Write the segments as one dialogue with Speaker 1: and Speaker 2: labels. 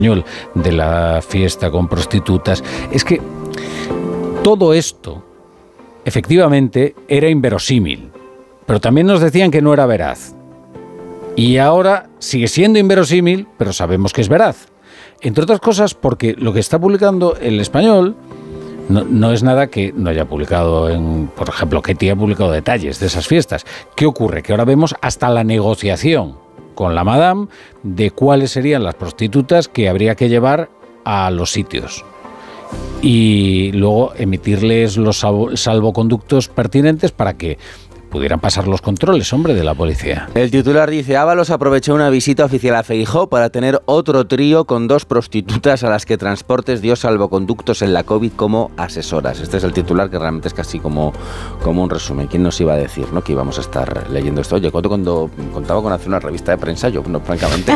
Speaker 1: de la fiesta con prostitutas. Es que todo esto, efectivamente, era inverosímil, pero también nos decían que no era veraz. Y ahora sigue siendo inverosímil, pero sabemos que es veraz. Entre otras cosas porque lo que está publicando El Español no es nada que no haya publicado, por ejemplo, Ketty ha publicado detalles de esas fiestas. ¿Qué ocurre? Que ahora vemos hasta la negociación con la Madame de cuáles serían las prostitutas que habría que llevar a los sitios y luego emitirles los salvoconductos pertinentes para que pudieran pasar los controles, hombre, de la policía.
Speaker 2: El titular dice: Ábalos aprovechó una visita oficial a Feijóo para tener otro trío con 2 prostitutas a las que Transportes dio salvoconductos en la COVID como asesoras. Este es el titular, que realmente es casi como un resumen. ¿Quién nos iba a decir, no, que íbamos a estar leyendo esto? Oye, cuando contaba con hacer una revista de prensa, yo, no, francamente,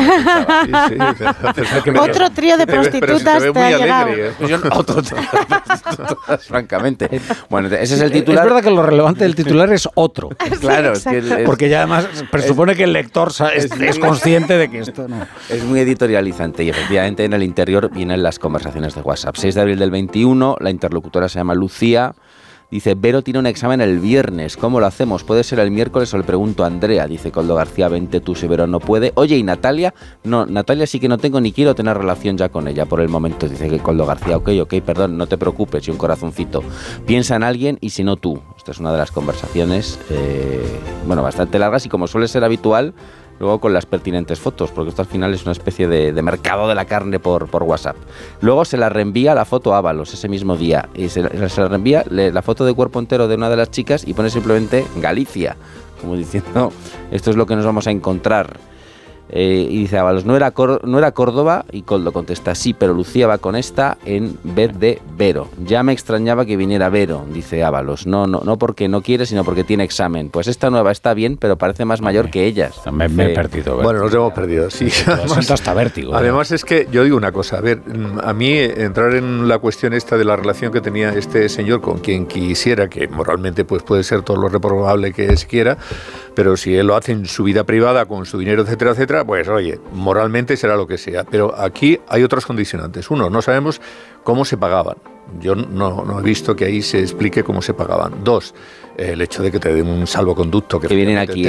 Speaker 3: otro trío de prostitutas te ha llegado.
Speaker 2: Otro trío de prostitutas, francamente. Bueno, ese es el titular.
Speaker 1: Es verdad que lo relevante del titular es otro.
Speaker 2: Claro,
Speaker 3: sí,
Speaker 1: porque ya además presupone que el lector es consciente de que esto no.
Speaker 2: Es muy editorializante y efectivamente en el interior vienen las conversaciones de WhatsApp. 6 de abril del 21, la interlocutora se llama Lucía. Dice: Vero tiene un examen el viernes, ¿cómo lo hacemos? ¿Puede ser el miércoles o le pregunto a Andrea? Dice Coldo García: vente tú si Vero no puede. Oye, ¿y Natalia? No, Natalia sí que no tengo ni quiero tener relación ya con ella por el momento. Dice que Coldo García: ok, perdón, no te preocupes, y un corazoncito. Piensa en alguien y si no tú. Esta es una de las conversaciones, bastante largas y, como suele ser habitual, luego con las pertinentes fotos, porque esto al final es una especie de mercado de la carne por WhatsApp. Luego se la reenvía la foto a Ábalos ese mismo día, y se la reenvía la foto de cuerpo entero de una de las chicas y pone simplemente Galicia, como diciendo, esto es lo que nos vamos a encontrar. Y dice Ábalos: no era Córdoba, y Coldo contesta: sí, pero Lucía va con esta en vez de Vero. Ya me extrañaba que viniera Vero, dice Ábalos. No porque no quiere, sino porque tiene examen. Pues esta nueva está bien, pero parece más mayor que ellas.
Speaker 1: Me he perdido.
Speaker 4: Bueno, nos hemos perdido, sí.
Speaker 1: Además, hasta vértigo.
Speaker 4: Además es que yo digo una cosa, a ver, a mí entrar en la cuestión esta de la relación que tenía este señor con quien quisiera, que moralmente pues puede ser todo lo reprobable que se quiera, pero si él lo hace en su vida privada, con su dinero, etcétera, etcétera, pues oye, moralmente será lo que sea. Pero aquí hay otros condicionantes. Uno, no sabemos cómo se pagaban. Yo no he visto que ahí se explique cómo se pagaban. 2, el hecho de que te den un salvoconducto
Speaker 2: que vienen aquí